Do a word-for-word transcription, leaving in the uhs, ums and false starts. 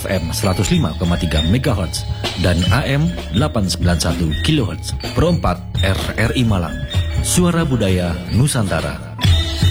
F M seratus lima koma tiga megahertz dan A M delapan ratus sembilan puluh satu kilohertz. Perempat R R I Malang, Suara Budaya Nusantara.